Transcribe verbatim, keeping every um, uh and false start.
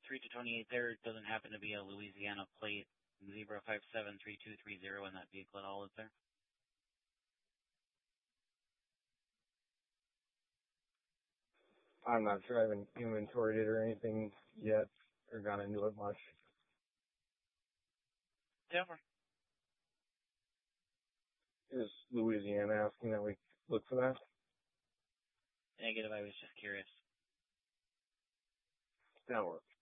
three to twenty-eight there doesn't happen to be a Louisiana plate zebra five seven three two three zero in that vehicle at all, is there? I'm not sure. I haven't inventoried it or anything yet or gone into it much. Never. Is Louisiana asking that we look for that? Negative, I was just curious. That works.